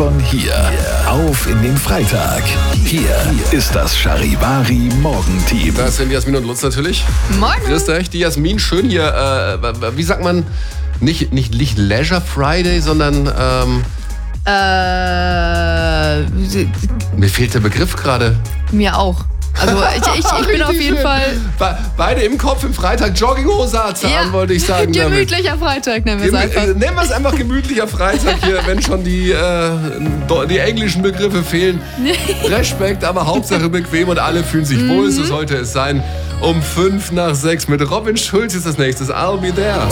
von hier. Auf in den Freitag. Hier ist das Charivari Morgenteam. Das sind Jasmin und Lutz natürlich. Morgen. Grüßt euch, die Jasmin schön hier, wie sagt man, nicht Leisure Friday, sondern, mir fehlt der Begriff gerade. Mir auch. Also ich bin auf jeden Fall... Beide im Kopf im Freitag, Jogginghose an, wollte ich sagen. Gemütlicher Freitag nennen wir es einfach. Nennen wir es einfach gemütlicher Freitag hier, wenn schon die englischen Begriffe fehlen. Respekt, aber Hauptsache bequem und alle fühlen sich wohl, so sollte es sein. Um 5 nach 6 mit Robin Schulz ist das nächstes I'll Be There.